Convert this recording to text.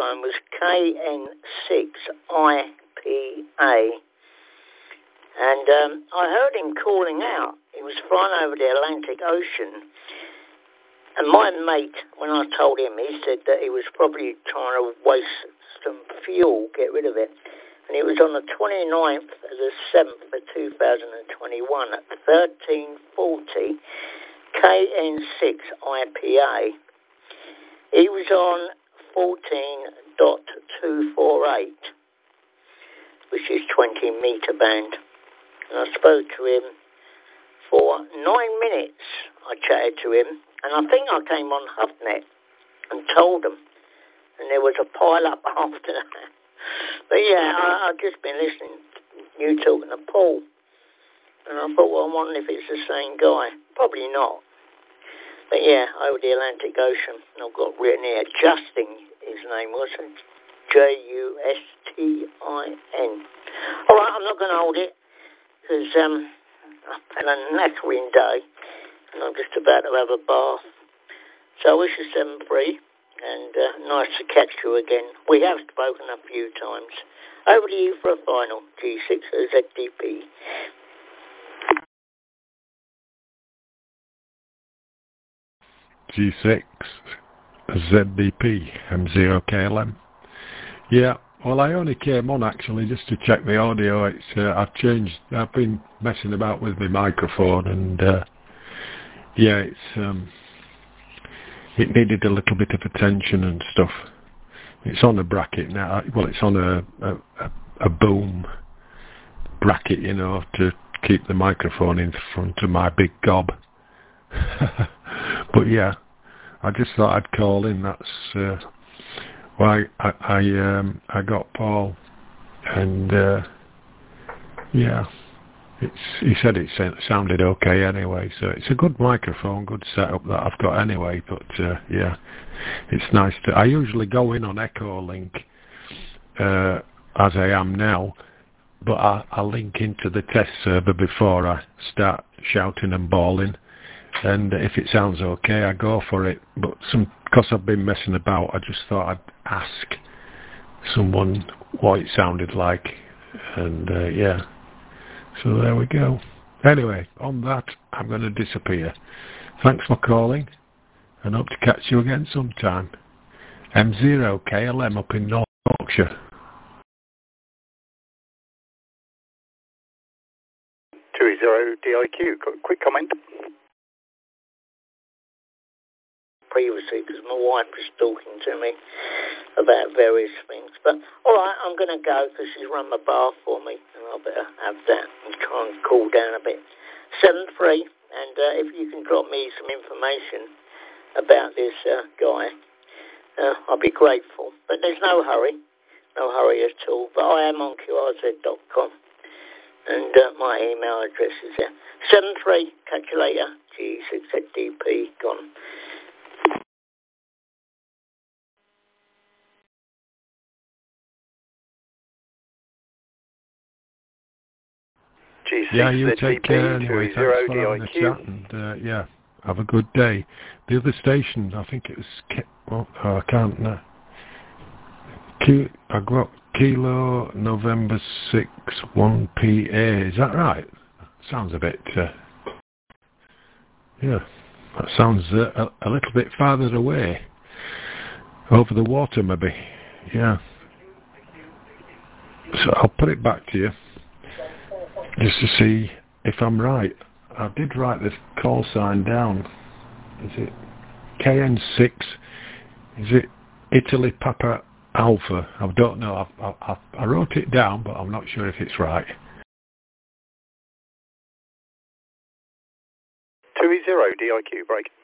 time was KN6IPA. And I heard him calling out. He was flying over the Atlantic Ocean. And my mate, when I told him, he said that he was probably trying to waste some fuel, get rid of it. And it was on the 29th of the 7th of 2021 at 1340 KN6IPA. He was on 14.248, which is 20 meter band. And I spoke to him for 9 minutes. I chatted to him, and I think I came on HuffNet and told them, and there was a pile-up after that. But yeah, I've just been listening to you talking to Paul, and I thought, well, I wonder if it's the same guy. Probably not. But yeah, over the Atlantic Ocean, I've got written here, Justin, his name was, Justin. All right, I'm not going to hold it, because I've had a knackering day, and I'm just about to have a bath. So I wish you 7 free, and nice to catch you again. We have spoken a few times. Over to you for a final, G6ZDP. G6ZDP, M0KLM. Yeah, well, I only came on actually just to check the audio. I've been messing about with my microphone, and yeah, it needed a little bit of attention and stuff. It's on a bracket now. Well, it's on a boom bracket, you know, to keep the microphone in front of my big gob. But yeah, I just thought I'd call in. That's why I got Paul, and yeah, he said it sounded okay anyway. So it's a good microphone, good setup that I've got anyway. But yeah, it's nice to. I usually go in on Echolink as I am now, but I link into the test server before I start shouting and bawling. And if it sounds okay, I go for it. But because I've been messing about, I just thought I'd ask someone what it sounded like. And yeah, so there we go. Anyway, on that, I'm going to disappear. Thanks for calling, and hope to catch you again sometime. M0KLM up in North Yorkshire. 20DIQ, quick comment. Previously, because my wife was talking to me about various things. But all right, I'm going to go because she's run my bath for me, and I better have that and try and cool down a bit. 7-3, and if you can drop me some information about this guy, I'll be grateful. But there's no hurry at all. But I am on QRZ.com, and my email address is there. 7-3, catch you later. G6ZDP gone. Yeah, you take care anyway. Thanks for having a chat, and yeah, have a good day. The other station, I think it was, I can't know. I got Kilo November 6 1PA. Is that right? Sounds a bit. Yeah, that sounds a little bit farther away, over the water maybe. Yeah. So I'll put it back to you, just to see if I'm right. I did write the call sign down. Is it KN6? Is it Italy Papa Alpha? I don't know. I wrote it down, but I'm not sure if it's right. 20DIQ, break.